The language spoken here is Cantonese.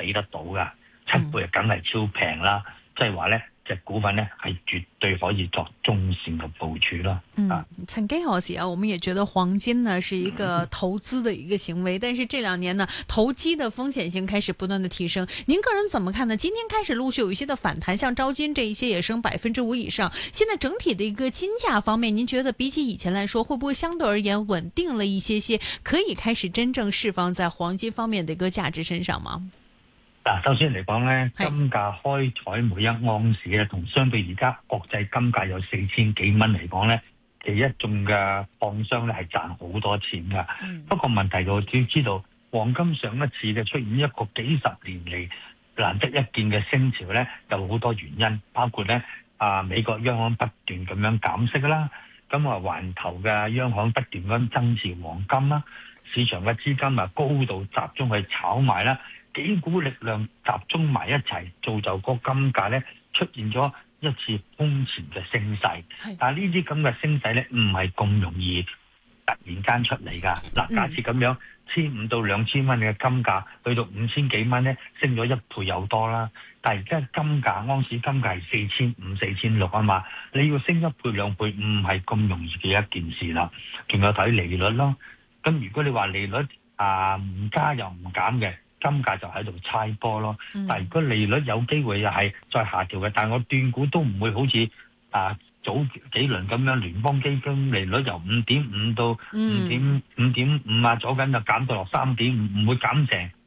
比得到噶，7倍梗係超平啦。即係話咧，隻股份咧係絕對可以作中線嘅部署啦。 曾幾何時啊，我們也覺得黃金呢是一個投資的一個行為，但是這2年呢，投機的風險性開始不斷的提升。您個人怎麼看呢？今天開始陸續有一些的反彈，像招金這一些也升5%以上。現在整體的一個金價方面，您覺得比起以前來說，會不會相對而言穩定了一些些，可以開始真正釋放在黃金方面的一個價值身上嗎？ 嗱，首先嚟講咧，金價開採每一盎司咧，同相對而家國際金價有4000幾蚊嚟講咧，其一眾嘅礦商咧係賺好多錢噶。不過問題就要知道，黃金上一次嘅出現一個幾十年嚟難得一見嘅升潮咧，有好多原因，包括咧美國央行不斷咁樣減息啦，咁環球嘅央行不斷咁增持黃金啦，市場嘅資金高度集中去炒賣啦。幾股力量集中埋一齊，造就個金價咧出現咗一次空前嘅升勢。但係呢啲咁嘅升勢咧，唔係咁容易突然間出嚟㗎。嗱，假設咁樣1500到2000蚊嘅金價，去到5000幾蚊咧，升咗1倍有多啦。但係而家金價盎司金價係4500、4600啊嘛，你要升1倍2倍，唔係咁容易嘅一件事啦。仲有睇利率咯。咁如果你話利率唔加又唔減嘅，金價就喺度猜波咯，但係如果利率有機會又係再下調嘅，但係我斷估都唔會好似早幾輪咁樣，聯邦基金利率由5.5到5.5啊，左緊就減到落3.5，唔會減成